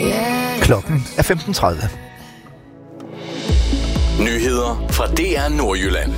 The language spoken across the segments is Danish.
Klokken er 15:30. Nyheder fra DR Nordjylland.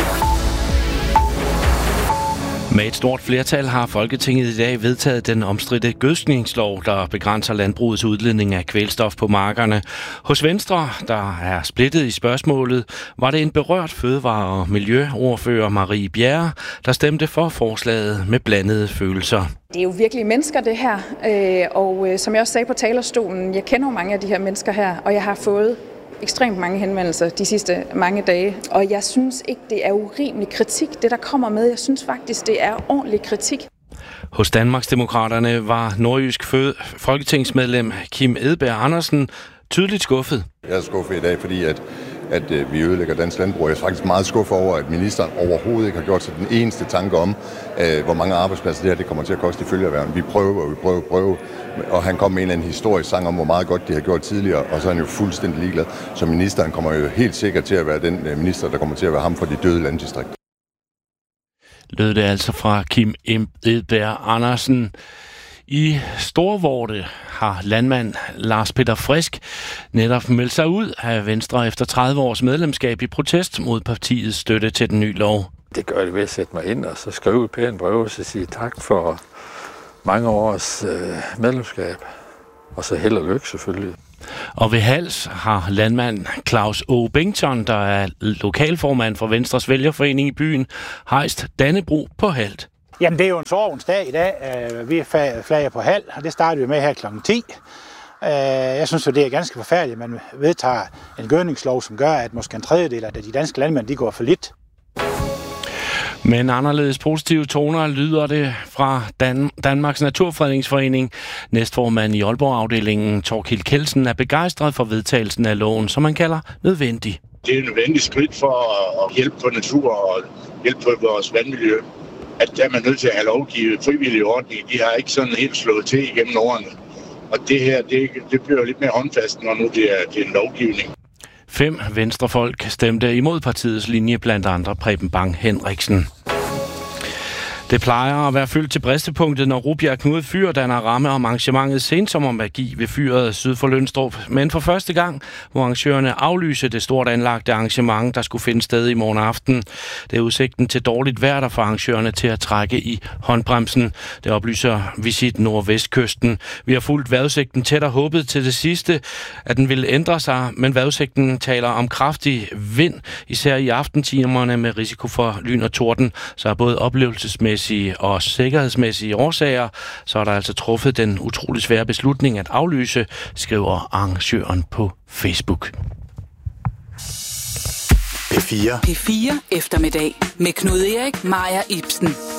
Med et stort flertal har Folketinget i dag vedtaget den omstridte gødskningslov, der begrænser landbrugets udledning af kvælstof på markerne. Hos Venstre, der er splittet i spørgsmålet, var det en berørt fødevare- og miljøordfører Marie Bjerre, der stemte for forslaget med blandede følelser. Det er jo virkelig mennesker, det her. Og som jeg også sagde på talerstolen, jeg kender jo mange af de her mennesker her, og jeg har fået ekstremt mange henvendelser de sidste mange dage. Og jeg synes ikke, det er urimelig kritik, det der kommer med. Jeg synes faktisk, det er ordentlig kritik. Hos Danmarksdemokraterne var nordjysk folketingsmedlem Kim Edberg Andersen tydeligt skuffet. Jeg er skuffet i dag, fordi at vi ødelægger dansk landbrug. Jeg er faktisk meget skuffet over, at ministeren overhovedet ikke har gjort sig den eneste tanke om, hvor mange arbejdspladser det kommer til at koste i følgeerhverven. Vi prøver. Og han kom med en eller anden historisk sang om, hvor meget godt de har gjort tidligere, og så er han jo fuldstændig ligeglad. Så ministeren kommer jo helt sikkert til at være den minister, der kommer til at være ham for de døde landdistrikter. Lød det altså fra Kim Edberg Andersen. I Storvorte har landmand Lars Peter Frisk netop meldt sig ud af Venstre efter 30 års medlemskab i protest mod partiets støtte til den nye lov. Det gør det ved at sætte mig ind og så skrive et pænt brev og sige tak for mange års medlemskab. Og så held og lykke selvfølgelig. Og ved Hals har landmand Claus O. Bengtsson, der er lokalformand for Venstres vælgerforening i byen, hejst Dannebrog på Halt. Jamen, det er jo en sorgens dag i dag. Vi flager på Hald, og det starter vi med her kl. 10. Jeg synes jo, det er ganske forfærdeligt, at man vedtager en gødningslov, som gør, at måske en tredjedel af de danske landmænd, de går for lidt. Men anderledes positive toner lyder det fra Danmarks Naturfredningsforening. Næstformand i Aalborg-afdelingen, Torkild Kelsen, er begejstret for vedtagelsen af loven, som man kalder nødvendig. Det er et nødvendigt skridt for at hjælpe på natur og hjælpe på vores vandmiljø. At der er man nødt til at have lovgivet frivillige ordninger. De har ikke sådan helt slået til igennem årene. Og det her, det bliver lidt mere håndfast, når nu det er en lovgivning. 5 venstrefolk stemte imod partiets linje, blandt andre Preben Bang Henriksen. Det plejer at være fyldt til bristepunktet, når Rubjerg Knude Fyr danner ramme om arrangementet Sensommermagi ved fyret syd for Lønstrup. Men for første gang må arrangørerne aflyse det stort anlagte arrangement, der skulle finde sted i morgen aften. Det er udsigten til dårligt vejr, der får arrangørerne til at trække i håndbremsen. Det oplyser Visit Nordvestkysten. Vi har fulgt vejrudsigten tæt og håbet til det sidste, at den ville ændre sig, men vejrudsigten taler om kraftig vind, især i aftentimerne med risiko for lyn og torden, så er både oplevelsesmæssigt og sikkerhedsmæssige årsager, så er der altså truffet den utrolig svære beslutning at aflyse, skriver arrangøren på Facebook. P4 eftermiddag med Knud Erik, Maja Ibsen.